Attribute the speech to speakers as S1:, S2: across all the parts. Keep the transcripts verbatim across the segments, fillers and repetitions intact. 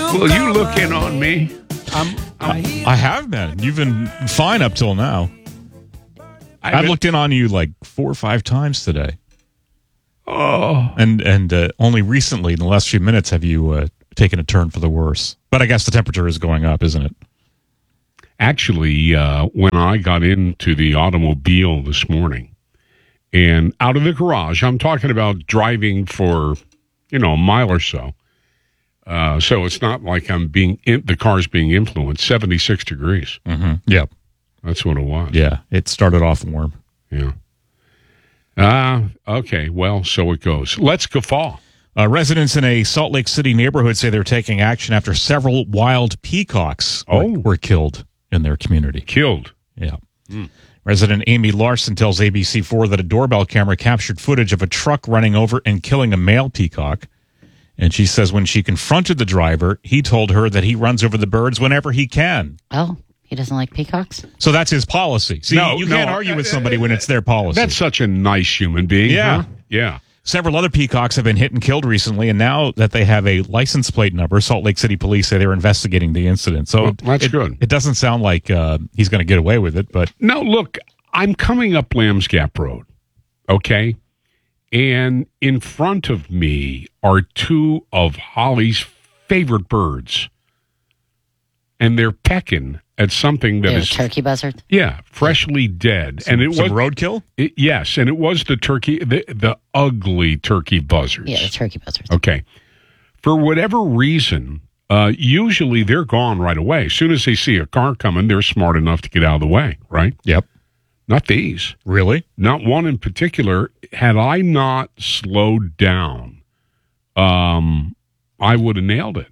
S1: Will you look in on me? I'm, I'm,
S2: I have been. You've been fine up till now.
S1: I've,
S2: I've
S1: been,
S2: looked in on you like four or five times today.
S1: Oh.
S2: And and uh, only recently, in the last few minutes, have you uh, taken a turn for the worse. But I guess the temperature is going up, isn't it?
S1: Actually, uh, when I got into the automobile this morning and out of the garage, I'm talking about driving for, you know, a mile or so. Uh, so it's not like I'm being, in, the car's being influenced, seventy-six degrees.
S2: Mm-hmm. Yep.
S1: That's what it was.
S2: Yeah, it started off warm.
S1: Yeah. Ah, uh, okay. Well, so it goes. Let's guffaw.
S2: Uh, residents in a Salt Lake City neighborhood say they're taking action after several wild peacocks
S1: oh.
S2: were, were killed in their community.
S1: Killed?
S2: Yeah. Mm. Resident Amy Larson tells A B C four that a doorbell camera captured footage of a truck running over and killing a male peacock. And she says when she confronted the driver, he told her that he runs over the birds whenever he can.
S3: Oh, he doesn't like peacocks?
S2: So that's his policy. See,
S1: no,
S2: you
S1: no,
S2: can't argue with somebody when it's their policy.
S1: That's such a nice human being.
S2: Yeah.
S1: Huh? Yeah.
S2: Several other peacocks have been hit and killed recently, and now that they have a license plate number, Salt Lake City police say they're investigating the incident. So
S1: well, that's
S2: it,
S1: good.
S2: It doesn't sound like uh, he's going to get away with it, but
S1: no. Look, I'm coming up Lambs Gap Road, okay, and in front of me are two of Holly's favorite birds, and they're pecking at something that
S3: Ew,
S1: is
S3: turkey buzzard.
S1: Yeah, freshly dead,
S2: some,
S1: and it
S2: some
S1: was
S2: roadkill.
S1: It, yes, and it was the turkey, the, the ugly turkey buzzards.
S3: Yeah, the turkey buzzards.
S1: Okay, for whatever reason, uh, usually they're gone right away. As soon as they see a car coming, they're smart enough to get out of the way. Right?
S2: Yep.
S1: Not these.
S2: Really?
S1: Not one in particular. Had I not slowed down, um, I would have nailed it.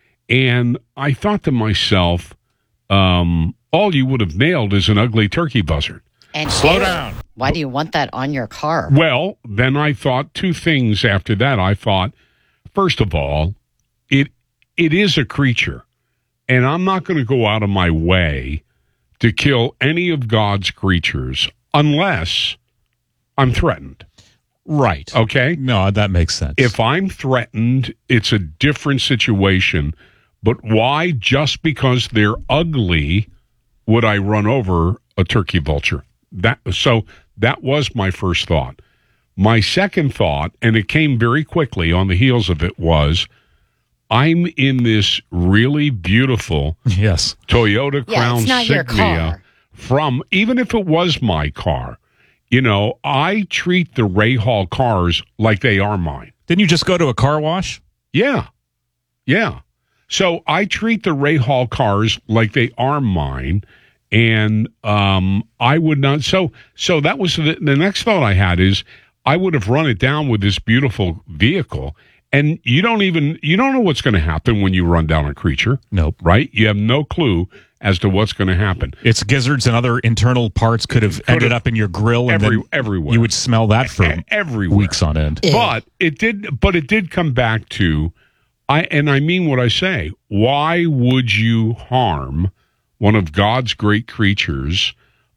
S1: And I thought to myself, um, all you would have nailed is an ugly turkey buzzard.
S3: And
S2: slow
S3: ew,
S2: down.
S3: Why do you want that on your car?
S1: Well, then I thought two things after that. I thought, first of all, it it is a creature, and I'm not going to go out of my way to kill any of God's creatures unless I'm threatened.
S2: Right.
S1: Okay?
S2: No, that makes sense.
S1: If I'm threatened, it's a different situation. But why, just because they're ugly, would I run over a turkey vulture? That so that was my first thought. My second thought, and it came very quickly on the heels of it, was I'm in this really beautiful
S2: yes.
S1: Toyota
S3: yeah,
S1: Crown
S3: it's not your
S1: Signia
S3: car.
S1: From, even if it was my car, you know, I treat the Ray Hall cars like they are mine.
S2: Didn't you just go to a car wash?
S1: Yeah. Yeah. So I treat the Ray Hall cars like they are mine, and um, I would not. So, so that was the, the next thought I had is I would have run it down with this beautiful vehicle, and you don't even you don't know what's going to happen when you run down a creature.
S2: Nope.
S1: Right? You have no clue as to what's going to happen.
S2: Its gizzards and other internal parts could have
S1: Could
S2: ended
S1: have
S2: up in your grill, and
S1: every,
S2: then
S1: everywhere.
S2: you would smell that for
S1: e- everywhere.
S2: weeks on end.
S3: Ew.
S1: But it did. But it did come back to. I and I mean what I say. Why would you harm one of God's great creatures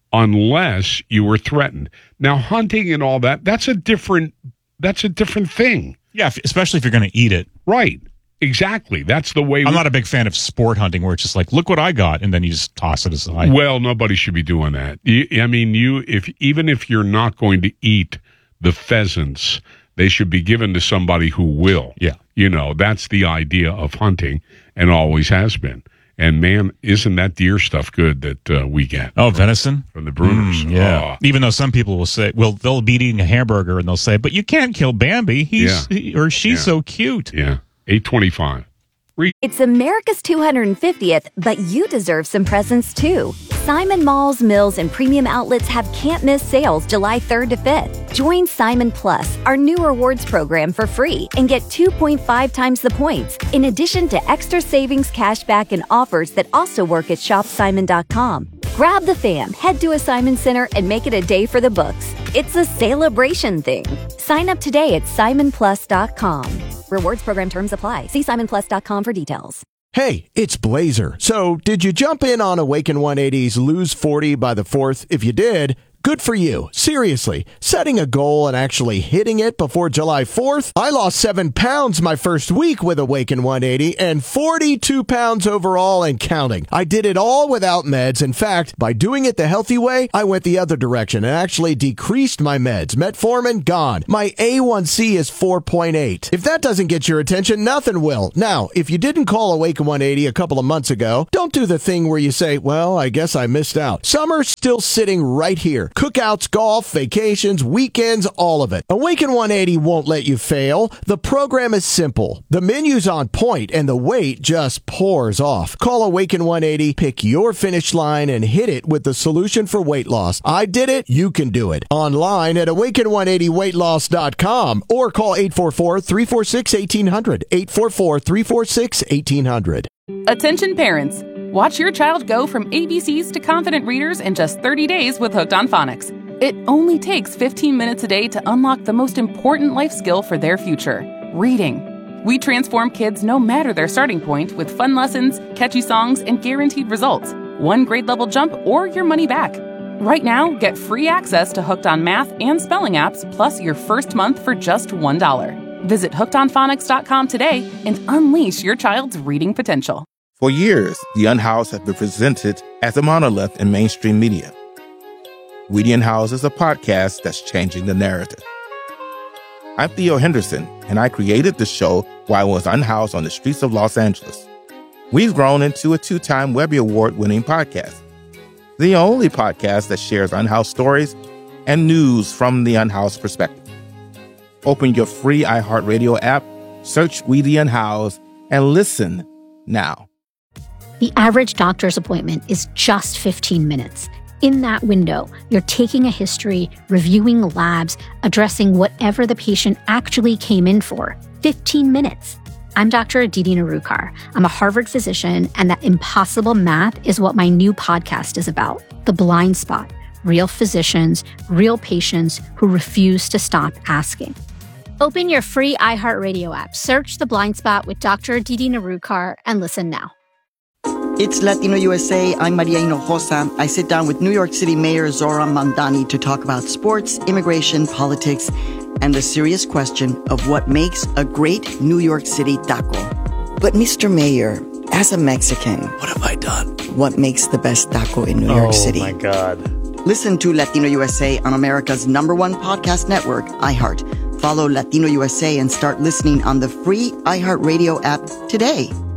S1: unless you were threatened? Now, hunting and all that, that's a different that's a different thing.
S2: Yeah, if, especially if you're going to eat it.
S1: Right. Exactly. That's the way
S2: I'm
S1: we,
S2: not a big fan of sport hunting where it's just like, look what I got, and then you just toss it aside.
S1: Well, nobody should be doing that. You, I mean, you if even if you're not going to eat the pheasants, they should be given to somebody who will.
S2: Yeah.
S1: You know, that's the idea of hunting and always has been. And, man, isn't that deer stuff good that uh, we get?
S2: Oh, venison?
S1: From the Bruners.
S2: Mm, yeah.
S1: Oh.
S2: Even though some people will say, well, they'll be eating a hamburger and they'll say, but you can't kill Bambi. He's
S1: Yeah.
S2: he, or she's
S1: Yeah.
S2: so cute.
S1: Yeah. eight twenty-five.
S4: It's America's two hundred fiftieth, but you deserve some presents too. Simon Malls, Mills, and Premium Outlets have can't-miss sales July third to fifth. Join Simon Plus, our new rewards program, for free and get two point five times the points, in addition to extra savings, cashback, and offers that also work at shop simon dot com. Grab the fam, head to a Simon Center, and make it a day for the books. It's a celebration thing. Sign up today at simon plus dot com. Rewards program terms apply. See simon plus dot com for details.
S5: Hey, it's Blazer. So, did you jump in on Awaken one eighty's Lose forty by the fourth? If you did, Good for you. Seriously, setting a goal and actually hitting it before July fourth. I lost seven pounds my first week with Awaken one eighty and forty-two pounds overall and counting. I did it all without meds. In fact, by doing it the healthy way, I went the other direction and actually decreased my meds. Metformin, gone. My A one C is four point eight. If that doesn't get your attention, nothing will. Now, if you didn't call Awaken one eighty a couple of months ago, don't do the thing where you say, well, I guess I missed out. Summer's still sitting right here. Cookouts, golf, vacations, weekends, all of it. Awaken one eighty won't let you fail. The program is simple. The menu's on point and the weight just pours off. Call Awaken one eighty, pick your finish line, and hit it with the solution for weight loss. I did it. You can do it. Online at awaken one eighty weight loss dot com or call eight four four, three four six, one eight zero zero, eight four four, three four six, one eight zero zero.
S6: Attention parents. Watch your child go from A B Cs to confident readers in just thirty days with Hooked on Phonics. It only takes fifteen minutes a day to unlock the most important life skill for their future, reading. We transform kids no matter their starting point with fun lessons, catchy songs, and guaranteed results. One grade level jump or your money back. Right now, get free access to Hooked on Math and Spelling apps, plus your first month for just one dollar. Visit hooked on phonics dot com today and unleash your child's reading potential.
S7: For years, the Unhoused have been presented as a monolith in mainstream media. We the Unhoused is a podcast that's changing the narrative. I'm Theo Henderson, and I created the show while I was unhoused on the streets of Los Angeles. We've grown into a two-time Webby Award-winning podcast, the only podcast that shares unhoused stories and news from the unhoused perspective. Open your free iHeartRadio app, search We the Unhoused, and listen now.
S8: The average doctor's appointment is just fifteen minutes. In that window, you're taking a history, reviewing labs, addressing whatever the patient actually came in for. fifteen minutes. I'm Doctor Aditi Narukar. I'm a Harvard physician, and that impossible math is what my new podcast is about. The Blind Spot. Real physicians, real patients who refuse to stop asking. Open your free iHeartRadio app, search The Blind Spot with Doctor Aditi Narukar, and listen now.
S9: It's Latino U S A. I'm Maria Hinojosa. I sit down with New York City Mayor Zoran Mamdani to talk about sports, immigration, politics, and the serious question of what makes a great New York City taco. But Mister Mayor, as a Mexican,
S10: what have I done?
S9: What makes the best taco in New
S10: oh,
S9: York City?
S10: Oh, my God.
S9: Listen to Latino U S A on America's number one podcast network, iHeart. Follow Latino U S A and start listening on the free iHeartRadio app today.